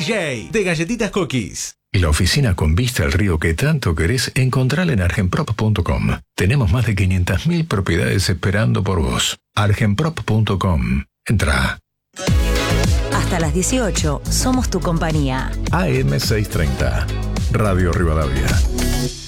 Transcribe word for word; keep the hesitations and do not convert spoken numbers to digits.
J de Galletitas Cookies. La oficina con vista al río que tanto querés, encontrala en argenprop punto com. Tenemos más de quinientas mil propiedades esperando por vos. argenprop punto com. Entrá. Hasta las dieciocho, somos tu compañía. A M seiscientos treinta, Radio Rivadavia.